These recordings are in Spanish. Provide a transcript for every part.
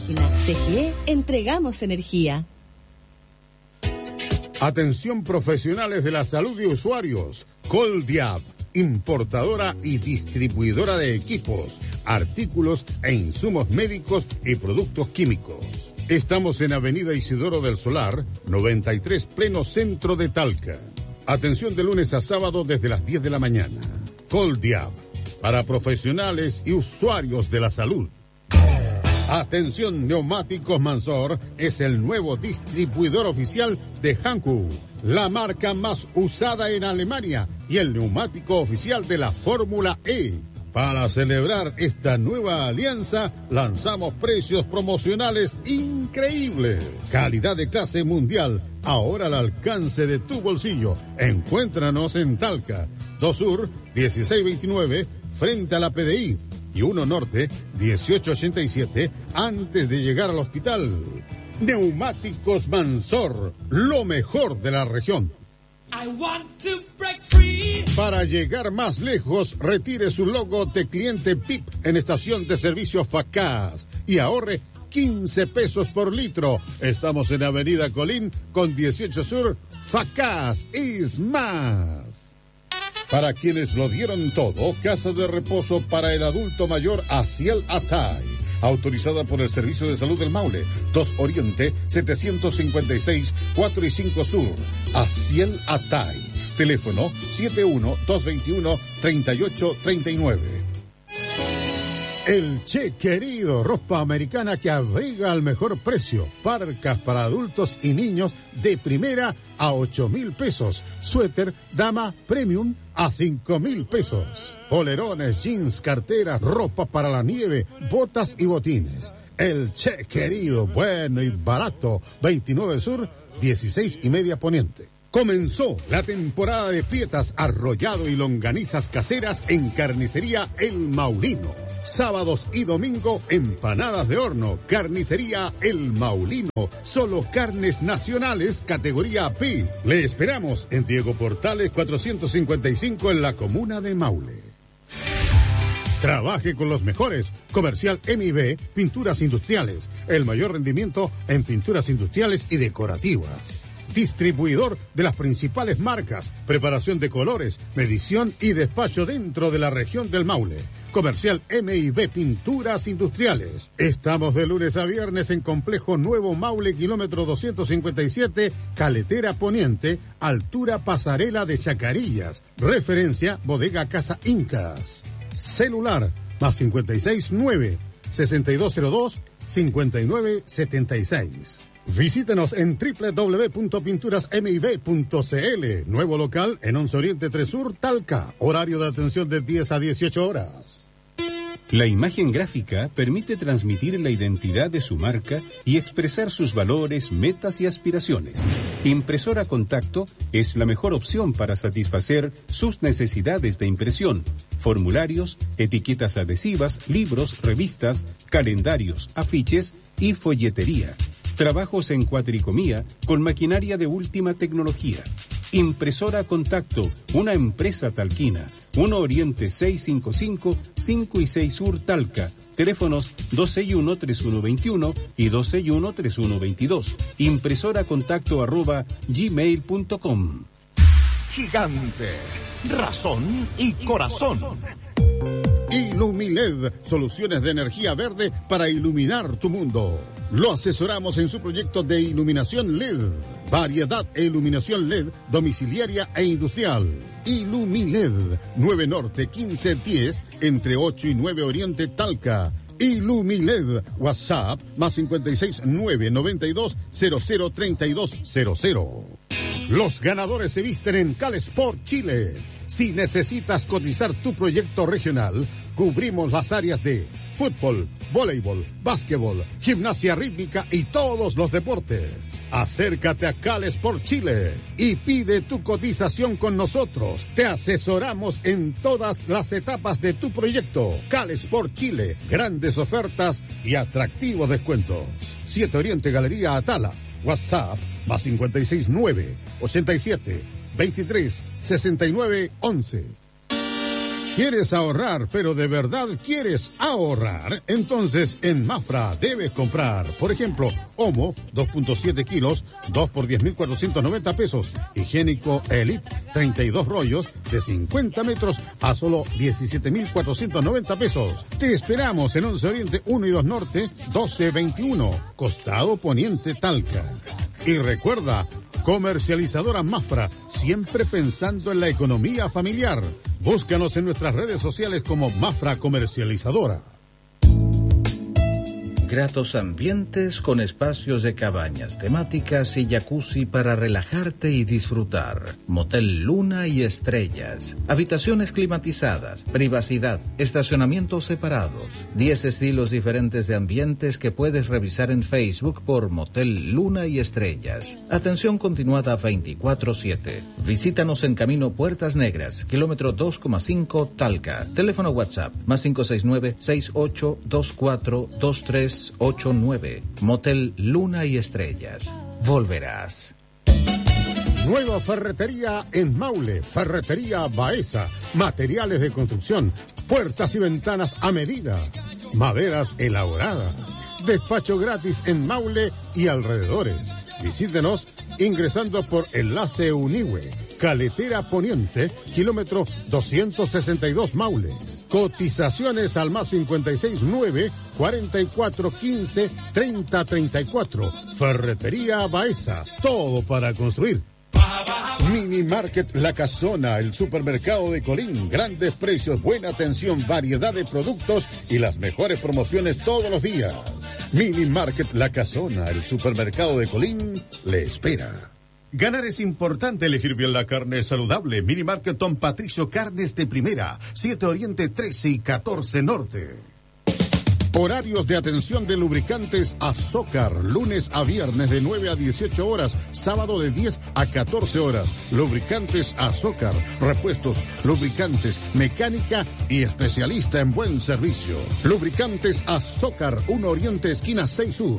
CGE, entregamos energía. Atención profesionales de la salud y usuarios. Coldiab, importadora y distribuidora de equipos, artículos e insumos médicos y productos químicos. Estamos en Avenida Isidoro del Solar, 93, pleno centro de Talca. Atención de lunes a sábado desde las 10 de la mañana. Coldiab, para profesionales y usuarios de la salud. Atención, Neumáticos Mansor es el nuevo distribuidor oficial de Hankook, la marca más usada en Alemania y el neumático oficial de la Fórmula E. Para celebrar esta nueva alianza, lanzamos precios promocionales increíbles. Calidad de clase mundial, ahora al alcance de tu bolsillo. Encuéntranos en Talca, 2 Sur, 1629, frente a la PDI. Y 1 Norte, 1887, antes de llegar al hospital. Neumáticos Mansor, lo mejor de la región. Para llegar más lejos, retire su logo de cliente PIP en estación de servicio Facaz y ahorre 15 pesos por litro. Estamos en Avenida Colín con 18 Sur. Facaz es más. Para quienes lo dieron todo, casa de reposo para el adulto mayor Asiel Atay, autorizada por el Servicio de Salud del Maule, 2 Oriente, 756, 4 y 5 Sur. Asiel Atay, teléfono 71-221-3839. El Che Querido, ropa americana que abriga al mejor precio. Parcas para adultos y niños de primera a 8,000 pesos. Suéter dama premium a 5,000 pesos. Polerones, jeans, carteras, ropa para la nieve, botas y botines. El Che Querido, bueno y barato. 29 Sur, 16 y media Poniente. Comenzó la temporada de pietas, arrollado y longanizas caseras en Carnicería El Maulino. Sábados y domingo, empanadas de horno. Carnicería El Maulino. Solo carnes nacionales, categoría P. Le esperamos en Diego Portales 455 en la comuna de Maule. Trabaje con los mejores. Comercial MIB, Pinturas Industriales. El mayor rendimiento en pinturas industriales y decorativas. Distribuidor de las principales marcas, preparación de colores, medición y despacho dentro de la región del Maule. Comercial MIB Pinturas Industriales. Estamos de lunes a viernes en Complejo Nuevo Maule, kilómetro 257, Caletera Poniente, altura Pasarela de Chacarillas. Referencia Bodega Casa Incas. Celular más 569 6202 5976. Visítenos en www.pinturasmib.cl. Nuevo local en 11 Oriente 3 Sur, Talca. Horario de atención de 10 a 18 horas. La imagen gráfica permite transmitir la identidad de su marca y expresar sus valores, metas y aspiraciones. Impresora Contacto es la mejor opción para satisfacer sus necesidades de impresión. Formularios, etiquetas adhesivas, libros, revistas, calendarios, afiches y folletería. Trabajos en cuatricomía con maquinaria de última tecnología. Impresora Contacto, una empresa talquina. 1 Oriente 655, 5 y 6 Sur Talca. Teléfonos 261-3121 y 261-3122. impresoracontacto@gmail.com. Gigante, razón y corazón. Ilumiled, soluciones de energía verde para iluminar tu mundo. Lo asesoramos en su proyecto de iluminación LED. Variedad e iluminación LED domiciliaria e industrial. Ilumiled, 9 Norte 1510, entre 8 y 9 Oriente Talca. Ilumiled, WhatsApp más 56992003200. Los ganadores se visten en Cal Sport Chile. Si necesitas cotizar tu proyecto regional, cubrimos las áreas de fútbol, voleibol, básquetbol, gimnasia rítmica y todos los deportes. Acércate a Cal Sport Chile y pide tu cotización con nosotros. Te asesoramos en todas las etapas de tu proyecto. Cal Sport Chile, grandes ofertas y atractivos descuentos. 7 Oriente Galería Atala. WhatsApp más 569 87 23 69 11. ¿Quieres ahorrar, pero de verdad quieres ahorrar? Entonces en Mafra debes comprar, por ejemplo, Omo, 2.7 kilos, 2 por 10.490 pesos. Higiénico Elite, 32 rollos de 50 metros a solo 17.490 pesos. Te esperamos en 11 Oriente 1 y 2 Norte, 1221, Costado Poniente, Talca. Y recuerda, comercializadora Mafra, siempre pensando en la economía familiar. Búscanos en nuestras redes sociales como Mafra Comercializadora. Gratos ambientes con espacios de cabañas temáticas y jacuzzi para relajarte y disfrutar. Motel Luna y Estrellas. Habitaciones climatizadas, privacidad, estacionamientos separados. 10 estilos diferentes de ambientes que puedes revisar en Facebook por Motel Luna y Estrellas. Atención continuada 24/7. Visítanos en Camino Puertas Negras, kilómetro 2,5 Talca. Teléfono WhatsApp más 569-68242389. Motel Luna y Estrellas. Volverás. Nueva ferretería en Maule, Ferretería Baeza, materiales de construcción, puertas y ventanas a medida, maderas elaboradas, despacho gratis en Maule y alrededores. Visítenos ingresando por Enlace Unihue, Caletera Poniente, kilómetro 262 Maule. Cotizaciones al más 569-4415-3034. Ferretería Baeza, todo para construir. Mini Market La Casona, el supermercado de Colín. Grandes precios, buena atención, variedad de productos y las mejores promociones todos los días. Mini Market La Casona, el supermercado de Colín, le espera. Ganar es importante, elegir bien la carne saludable. Mini Market Don Patricio, carnes de primera. 7 Oriente, 13 y 14 Norte. Horarios de atención de lubricantes Azócar, lunes a viernes de 9 a 18 horas, sábado de 10 a 14 horas. Lubricantes Azócar, repuestos, lubricantes, mecánica y especialista en buen servicio. Lubricantes Azócar, 1 Oriente, esquina 6 Sur.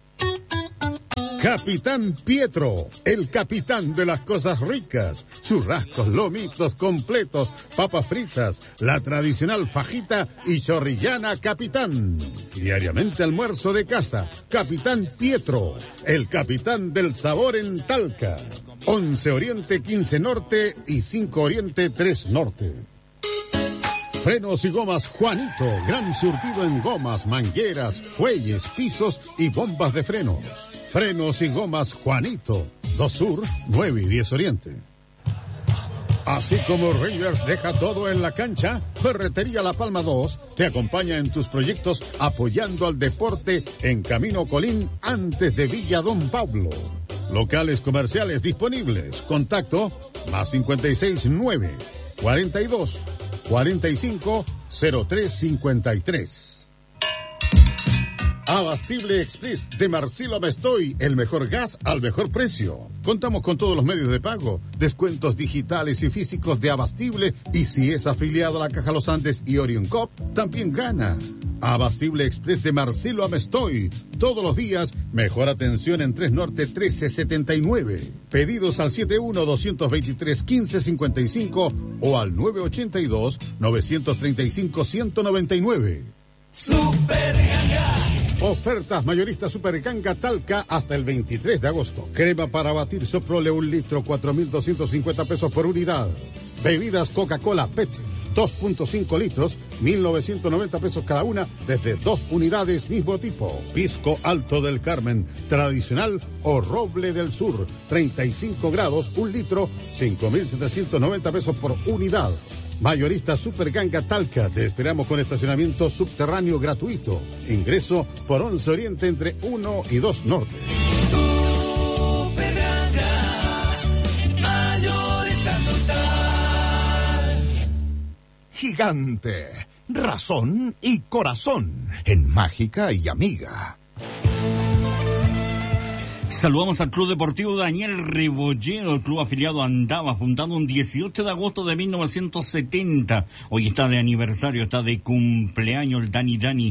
Capitán Pietro, el capitán de las cosas ricas. Churrascos, lomitos completos, papas fritas, la tradicional fajita y chorrillana Capitán. Diariamente almuerzo de casa. Capitán Pietro, el capitán del sabor en Talca. 11 Oriente, 15 Norte y 5 Oriente, 3 Norte. Frenos y gomas Juanito, gran surtido en gomas, mangueras, fuelles, pisos y bombas de frenos. Frenos y gomas Juanito, 2 Sur, 9 y 10 Oriente. Así como Rangers deja todo en la cancha, Ferretería La Palma 2 te acompaña en tus proyectos apoyando al deporte en Camino Colín antes de Villa Don Pablo. Locales comerciales disponibles. Contacto más 569 42 45 0353. Abastible Express de Marcelo Mestoy, el mejor gas al mejor precio. Contamos con todos los medios de pago, descuentos digitales y físicos de Abastible, y si es afiliado a la Caja Los Andes y Orion Cop, también gana. Abastible Express de Marcelo Amestoy, todos los días, mejor atención en 3 Norte 1379. Pedidos al 71-223-1555 o al 982-935-199. Superganga. Ofertas mayoristas Superganga Talca hasta el 23 de agosto. Crema para batir Soprole 1 litro, 4.250 pesos por unidad. Bebidas Coca-Cola PET, 2.5 litros, 1.990 pesos cada una, desde 2 unidades mismo tipo. Pisco Alto del Carmen, tradicional o Roble del Sur, 35 grados, 1 litro, 5.790 pesos por unidad. Mayorista Superganga Talca, te esperamos con estacionamiento subterráneo gratuito. Ingreso por 11 Oriente entre 1 y 2 Norte. Superganga, mayorista total. Gigante, razón y corazón en Mágica y Amiga. Saludamos al Club Deportivo Daniel Rebolledo, el club afiliado a Andava, fundado un 18 de agosto de 1970. Hoy está de aniversario, está de cumpleaños el Dani,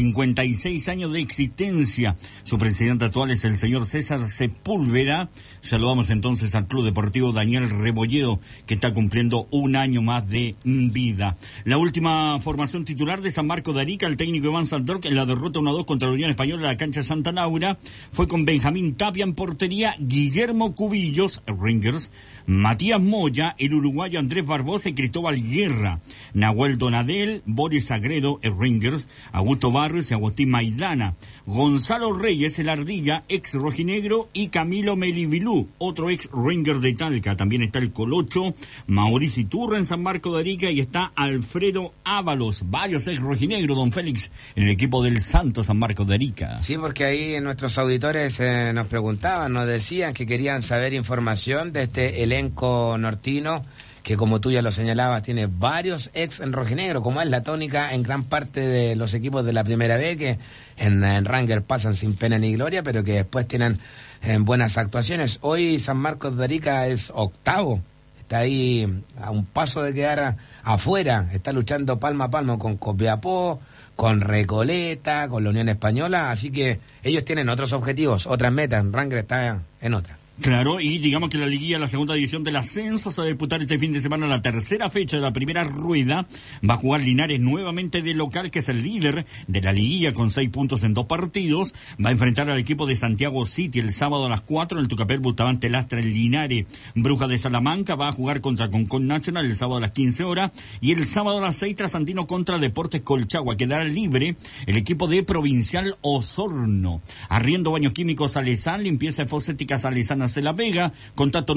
56 años de existencia. Su presidente actual es el señor César Sepúlveda. Saludamos entonces al Club Deportivo Daniel Rebolledo, que está cumpliendo un año más de vida. La última formación titular de San Marcos de Arica, el técnico Iván Saldork, en la derrota 1-2 contra la Unión Española en la cancha Santa Laura, fue con Benjamín Tapia en portería, Guillermo Cubillos, Rangers, Matías Moya, el uruguayo Andrés Barbosa y Cristóbal Guerra, Nahuel Donadel, Boris Sagredo, Rangers, Augusto Barrios y Agustín Maidana, Gonzalo Reyes, el Ardilla, ex rojinegro, y Camilo Melibilú, otro ex Ranger de Talca. También está el Colocho, Mauricio Iturra en San Marcos de Arica, y está Alfredo Ábalos, varios ex rojinegros, don Félix, en el equipo del Santo San Marcos de Arica. Sí, porque ahí nuestros auditores nos preguntaban, nos decían que querían saber información de este elenco nortino, que como tú ya lo señalabas, tiene varios ex en rojinegro, como es la tónica en gran parte de los equipos de la primera B, que en Ranger pasan sin pena ni gloria, pero que después tienen buenas actuaciones. Hoy San Marcos de Arica es octavo, está ahí a un paso de quedar afuera, está luchando palmo a palmo con Copiapó, con Recoleta, con la Unión Española, así que ellos tienen otros objetivos, otras metas. Ranger está en otra. Claro, y digamos que la liguilla, la segunda división del ascenso, se va a disputar este fin de semana la tercera fecha de la primera rueda. Va a jugar Linares nuevamente de local, que es el líder de la liguilla con 6 puntos en 2 partidos. Va a enfrentar al equipo de Santiago City el sábado a las 4 en el Tucapel Bustamante Lastra en Linares. Brujas de Salamanca va a jugar contra Concon Nacional el sábado a las 15 horas. Y el sábado a las 6 Trasandino contra Deportes Colchagua. Quedará libre el equipo de Provincial Osorno. Arriendo Baños Químicos Salesán, limpieza fosfética Salesana Se La Vega, contacto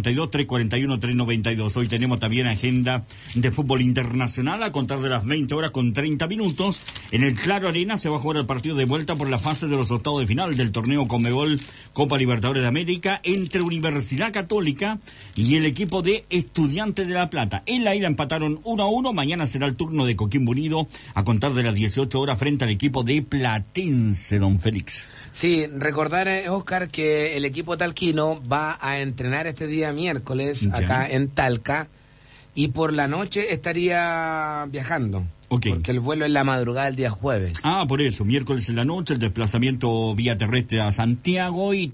942-341-392. Hoy tenemos también agenda de fútbol internacional a contar de las 20 horas con 30 minutos. En el Claro Arena se va a jugar el partido de vuelta por la fase de los octavos de final del torneo Conmebol Copa Libertadores de América entre Universidad Católica y el equipo de Estudiantes de La Plata. En la ida empataron 1-1. Mañana será el turno de Coquimbo Unido a contar de las 18 horas frente al equipo de Platense, don Félix. Sí, recordar, Oscar, que el equipo talquino va a entrenar este día miércoles acá en Talca, y por la noche estaría viajando. Okay. Porque el vuelo es la madrugada del día jueves. Por eso, miércoles en la noche, el desplazamiento vía terrestre a Santiago y